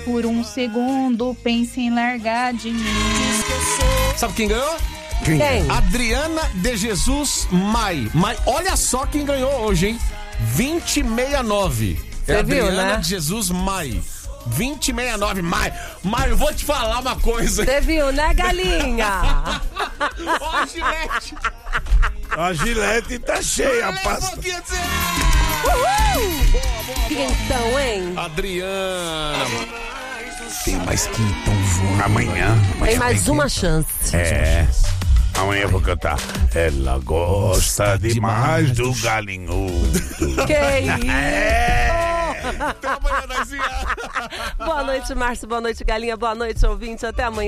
por um segundo pense em largar de mim. Sabe quem ganhou? Quem? Adriana de Jesus Mai. Olha só quem ganhou hoje, hein? 2069. Você viu, Adriana né? de Jesus Mai. 2069, Mai, eu vou te falar uma coisa. Você viu, né, galinha? Ó, Gilete. A Gilete tá cheia, passa. Quentão, hein? Adriana. Tem mais quintão voando. Amanhã. Tem mais uma chance. É. Amanhã eu vou cantar. Ela gosta demais do galinhudo. Que isso? Até amanhã, Naizinha. Boa noite, Márcio. Boa noite, galinha. Boa noite, ouvinte. Até amanhã.